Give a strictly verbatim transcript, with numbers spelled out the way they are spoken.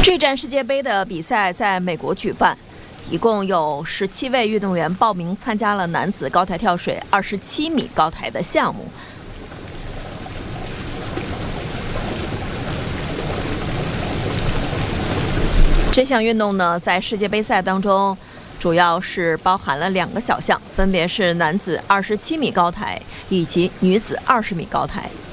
这站世界杯的比赛在美国举办，一共有十七位运动员报名参加了男子高台跳水二十七米高台的项目。这项运动呢，在世界杯赛当中，主要是包含了两个小项，分别是男子二十七米高台以及女子二十米高台。